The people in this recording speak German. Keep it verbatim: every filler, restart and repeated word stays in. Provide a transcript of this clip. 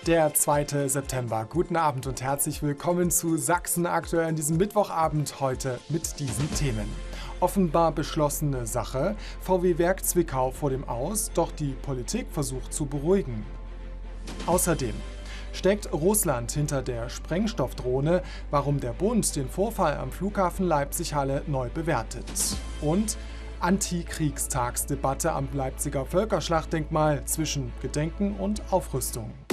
Der zweite September. Guten Abend und herzlich willkommen zu Sachsen aktuell an diesem Mittwochabend, heute mit diesen Themen. Offenbar beschlossene Sache, V W-Werk Zwickau vor dem Aus, doch die Politik versucht zu beruhigen. Außerdem steckt Russland hinter der Sprengstoffdrohne, warum der Bund den Vorfall am Flughafen Leipzig-Halle neu bewertet. Und Antikriegstagsdebatte am Leipziger Völkerschlachtdenkmal zwischen Gedenken und Aufrüstung.